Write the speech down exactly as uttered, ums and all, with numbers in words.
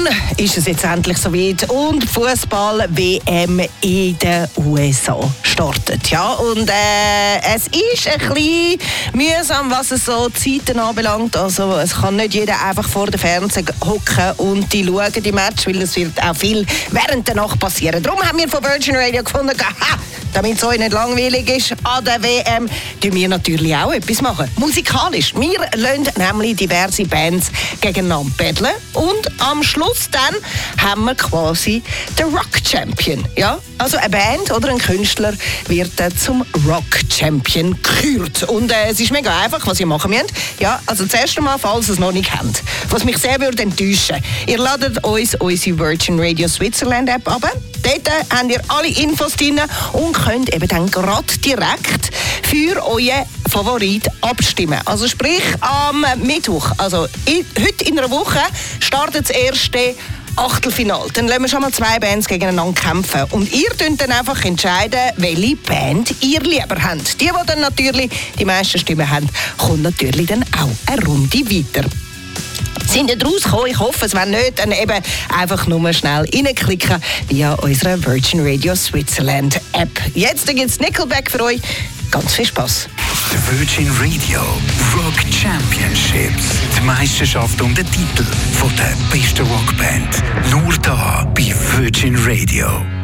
Dann ist es jetzt endlich soweit und Fußball-W M in den U S A startet. Ja, und äh, es ist ein bisschen mühsam, was es so Zeiten anbelangt. Also es kann nicht jeder einfach vor dem Fernseher hocken und die schauen, die Match, weil es wird auch viel während der Nacht passieren. Darum haben wir von Virgin Radio gefunden, ha, damit es euch nicht langweilig ist an der W M, tun wir natürlich auch etwas machen. Musikalisch. Wir lassen nämlich diverse Bands gegeneinander battlen und am Schluss dann haben wir quasi den Rock Champion. Ja? Also eine Band oder ein Künstler wird dann zum Rock Champion gekürt. Und äh, es ist mega einfach, was ihr machen müsst. Ja, also das erste Mal, falls ihr es noch nicht kennt, was mich sehr würde enttäuschen. Ihr ladet uns unsere Virgin Radio Switzerland App ab. Dort habt ihr alle Infos drin und könnt eben dann gerade direkt für euren Favorit abstimmen. Also sprich am Mittwoch, also in, heute in einer Woche, startet das erste Achtelfinale. Dann lassen wir schon mal zwei Bands gegeneinander kämpfen. Und ihr könnt dann einfach entscheiden, welche Band ihr lieber habt. Die, die dann natürlich die meisten Stimmen haben, kommt natürlich dann auch eine Runde weiter. Sind ihr rausgekommen? Ich hoffe es. Wenn nicht, dann eben einfach nur schnell reinklicken via unserer Virgin Radio Switzerland App. Jetzt gibt es Nickelback für euch. Ganz viel Spass. The Virgin Radio Rock Championships. Die Meisterschaft um den Titel von der besten Rockband. Nur da bei Virgin Radio.